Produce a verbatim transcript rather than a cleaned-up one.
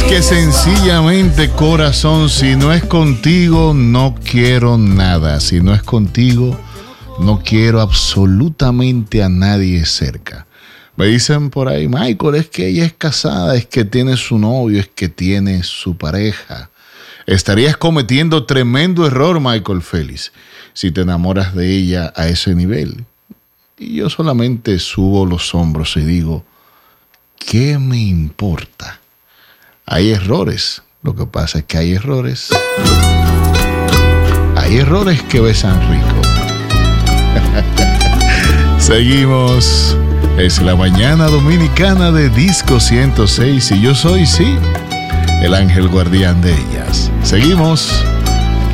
que sencillamente, corazón, si no es contigo, no quiero nada. Si no es contigo, no quiero absolutamente a nadie cerca. Me dicen por ahí, Michael, es que ella es casada, es que tiene su novio, es que tiene su pareja. Estarías cometiendo tremendo error, Michael Félix, si te enamoras de ella a ese nivel. Y yo solamente subo los hombros y digo, ¿qué me importa? Hay errores. Lo que pasa es que hay errores. Hay errores que besan rico. Seguimos. Es la mañana dominicana de Disco ciento seis y yo soy, sí, el ángel guardián de ellas. Seguimos.